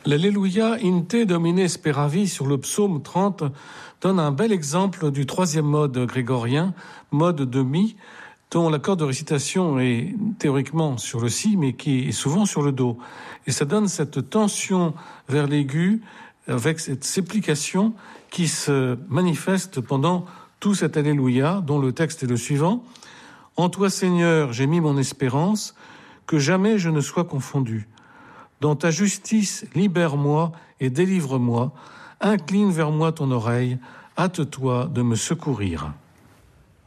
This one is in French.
L'Alléluia in te domine speravi sur le psaume 30 donne un bel exemple du troisième mode grégorien, mode de mi, dont l'accord de récitation est théoriquement sur le si, mais qui est souvent sur le do. Et ça donne cette tension vers l'aigu, avec cette supplication qui se manifeste pendant tout cet Alléluia, dont le texte est le suivant. « En toi, Seigneur, j'ai mis mon espérance, que jamais je ne sois confondu. Dans ta justice, libère-moi et délivre-moi. Incline vers moi ton oreille, hâte-toi de me secourir. »